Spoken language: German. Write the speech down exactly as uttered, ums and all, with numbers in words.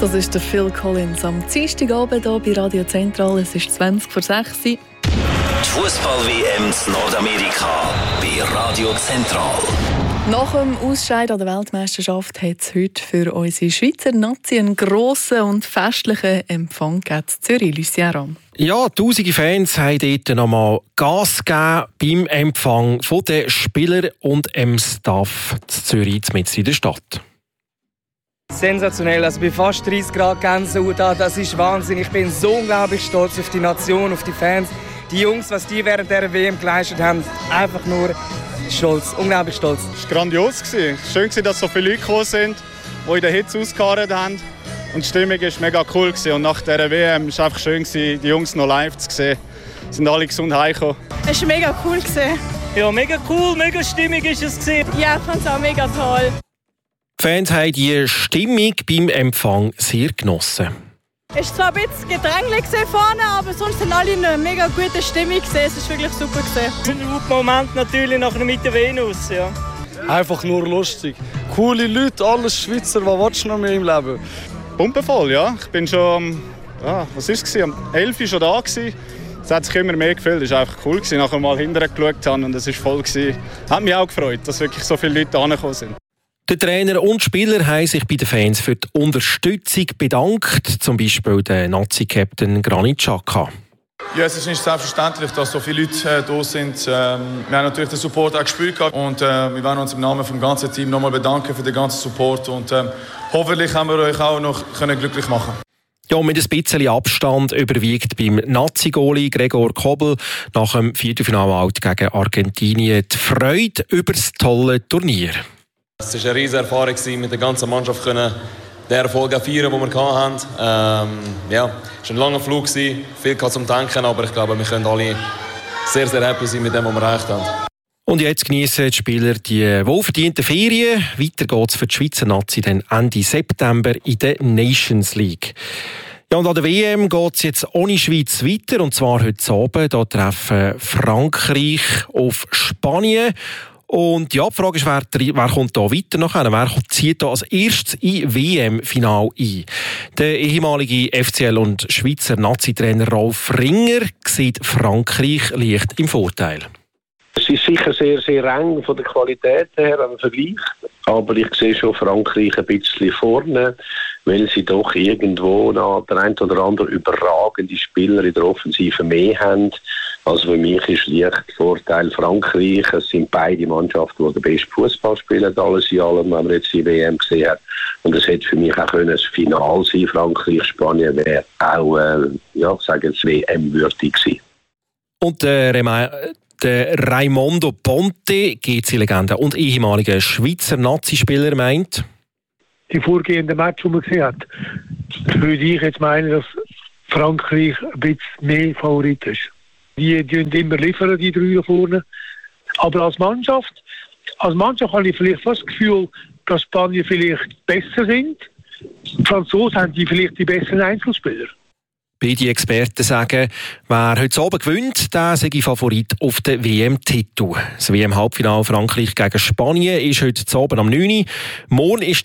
Das ist der Phil Collins am Dienstagabend hier bei Radio Zentral. Es ist zwanzig vor sechs. Die Fußball-W M in Nordamerika bei Radio Zentral. Nach dem Ausscheiden an der Weltmeisterschaft hat es heute für unsere Schweizer Nazi einen grossen und festlichen Empfang gegeben in Zürich, Lucien Ramm. Ja, tausende Fans haben dort nochmal Gas gegeben beim Empfang der Spieler und dem Staff in Zürich, mitten in der Stadt. Sensationell, also bei fast dreißig Grad Gänsehaut, das ist Wahnsinn. Ich bin so unglaublich stolz auf die Nation, auf die Fans. Die Jungs, was die während dieser W M geleistet haben, einfach nur stolz, unglaublich stolz. Es war grandios. Schön, dass so viele Leute gekommen sind, die in der Hitze ausgeharrt haben. Und die Stimmung war mega cool. Und nach dieser W M war es einfach schön, die Jungs noch live zu sehen. Sie sind alle gesund heimgekommen. Es war mega cool. Ja, mega cool, mega stimmig war es. Ja, ich fand es auch mega toll. Die Fans haben die Stimmung beim Empfang sehr genossen. Es war zwar ein bisschen Gedränge vorne, aber sonst sind alle in einer mega guten Stimmung. Es war wirklich super. Ein guter Moment natürlich nach einer mit der Venus. Ja. Einfach nur lustig. Coole Leute, alles Schweizer, was willst du noch mehr im Leben? Pumpenvoll, ja. Ich bin schon, ja, was ist es, um elf Uhr schon da gewesen. Es hat sich immer mehr gefühlt. Es war einfach cool, nachher mal hinterher geschaut habe und es war voll gewesen. Hat mich auch gefreut, dass wirklich so viele Leute hergekommen sind. Der Trainer und Spieler haben sich bei den Fans für die Unterstützung bedankt, zum Beispiel der Nazi-Captain Granit Xhaka. Ja, es ist nicht selbstverständlich, dass so viele Leute äh, da sind. Ähm, wir haben natürlich den Support auch gespürt und äh, wir wollen uns im Namen des ganzen Teams nochmal bedanken für den ganzen Support und äh, hoffentlich haben wir euch auch noch können glücklich machen. Ja, mit ein bisschen Abstand überwiegt beim Nazi-Goalie Gregor Kobel nach dem Viertelfinale gegen Argentinien die Freude über das tolle Turnier. Es war eine riesige Erfahrung, mit der ganzen Mannschaft den Erfolg feiern, den wir hatten. Ähm, ja, es war ein langer Flug, viel zum Denken, aber ich glaube, wir können alle sehr, sehr happy sein mit dem, was wir erreicht haben. Und jetzt genießen die Spieler die wohlverdienten Ferien. Weiter geht es für die Schweizer Nazi dann Ende September in der Nations League. Ja, und an der W M geht es jetzt ohne Schweiz weiter, und zwar heute Abend. Da treffen Frankreich auf Spanien. Und ja, die Frage ist, wer, wer kommt da weiter nachher? Wer zieht da als erstes in W M-Final ein? Der ehemalige F C L und Schweizer Nazi-Trainer Rolf Ringer sieht Frankreich leicht im Vorteil. Es ist sicher sehr, sehr eng von der Qualität her am Vergleich. Aber ich sehe schon Frankreich ein bisschen vorne, weil sie doch irgendwo noch der ein oder andere überragende Spieler in der Offensive mehr haben. Also für mich ist leicht Vorteil Frankreich. Es sind beide Mannschaften, die den besten Fußball spielen, alles in allem, wenn man jetzt die W M gesehen hat. Und es hätte für mich auch ein Finale sein. Frankreich, Spanien wäre auch, äh, ja, sagen wir, W M-würdig gewesen. Und der, äh, der Raimondo Ponte, G C-Legende und ehemaliger Schweizer Nazispieler, meint: Die vorgehenden Match, die man gesehen hat, würde ich jetzt meinen, dass Frankreich ein bisschen mehr Favorit ist. Die, die immer liefern, die drei da vorne. Aber als Mannschaft, als Mannschaft habe ich vielleicht fast das Gefühl, dass Spanien vielleicht besser sind. Die Franzosen haben die vielleicht die besseren Einzelspieler. Beide Experten sagen, wer heute Abend gewinnt, der sei Favorit auf den W M-Titel. Das W M-Halbfinale Frankreich gegen Spanien ist heute Abend am neun Uhr. Morgen ist